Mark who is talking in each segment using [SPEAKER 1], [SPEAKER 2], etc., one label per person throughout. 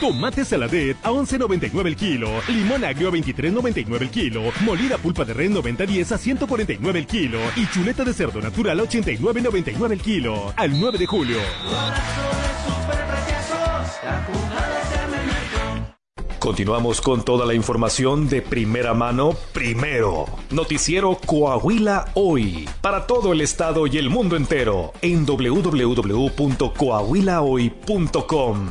[SPEAKER 1] Tomate saladet a 11.99 el kilo. Limón agrio a 23.99 el kilo. Molida pulpa de res 90-10 a 149 el kilo. Y chuleta de cerdo natural a 89.99 el kilo. Al 9 de julio.
[SPEAKER 2] Continuamos con toda la información de primera mano, primero. Noticiero Coahuila Hoy. Para todo el estado y el mundo entero. En www.coahuilahoy.com.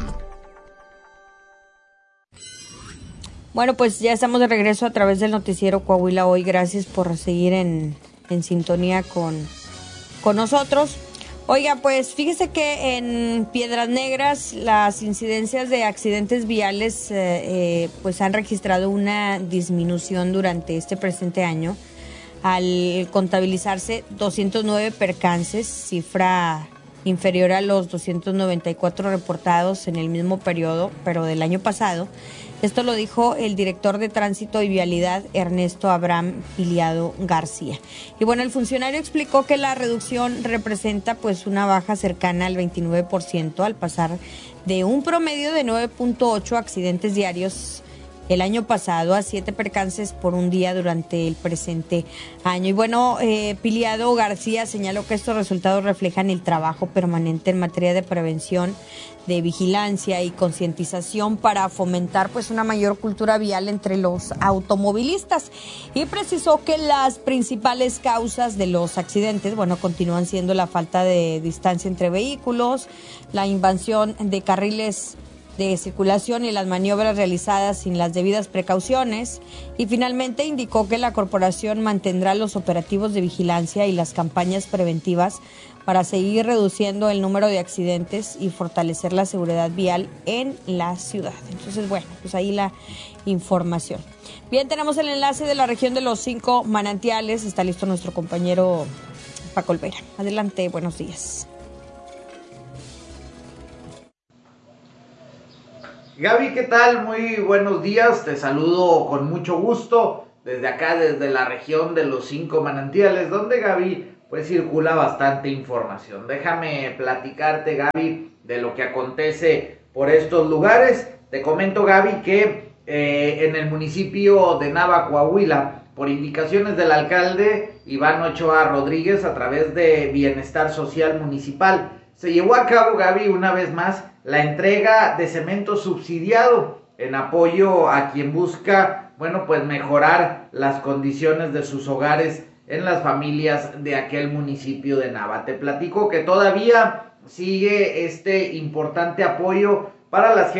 [SPEAKER 3] Bueno, pues ya estamos de regreso a través del noticiero Coahuila Hoy. Gracias por seguir en sintonía con nosotros. Oiga, pues fíjese que en Piedras Negras las incidencias de accidentes viales pues han registrado una disminución durante este presente año al contabilizarse 209 percances, cifra inferior a los 294 reportados en el mismo periodo, pero del año pasado. Esto lo dijo el director de Tránsito y Vialidad, Ernesto Abraham Piliado García. Y bueno, el funcionario explicó que la reducción representa pues una baja cercana al 29% al pasar de un promedio de 9.8 accidentes diarios el año pasado a 7 percances por un día durante el presente año. Y bueno, Piliado García señaló que estos resultados reflejan el trabajo permanente en materia de prevención, de vigilancia y concientización para fomentar pues una mayor cultura vial entre los automovilistas. Y precisó que las principales causas de los accidentes, bueno, continúan siendo la falta de distancia entre vehículos, la invasión de carriles de circulación y las maniobras realizadas sin las debidas precauciones. Y finalmente indicó que la corporación mantendrá los operativos de vigilancia y las campañas preventivas para seguir reduciendo el número de accidentes y fortalecer la seguridad vial en la ciudad. Entonces, bueno, pues ahí la información. Bien, tenemos el enlace de la región de los 5 manantiales. Está listo nuestro compañero Paco Olvera. Adelante, buenos días.
[SPEAKER 4] Gaby, ¿qué tal? Muy buenos días, te saludo con mucho gusto desde acá, desde la región de los 5 manantiales, donde Gaby, pues circula bastante información. Déjame platicarte, Gaby, de lo que acontece por estos lugares. Te comento, Gaby, que en el municipio de Nava, Coahuila, por indicaciones del alcalde Iván Ochoa Rodríguez, a través de Bienestar Social Municipal, se llevó a cabo, Gaby, una vez más, la entrega de cemento subsidiado en apoyo a quien busca, bueno, pues mejorar las condiciones de sus hogares en las familias de aquel municipio de Nava. Te platico que todavía sigue este importante apoyo para las